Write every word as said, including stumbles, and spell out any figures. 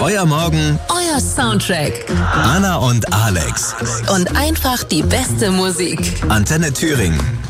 Euer Morgen, euer Soundtrack. Anna und Alex. Und einfach die beste Musik. Antenne Thüringen.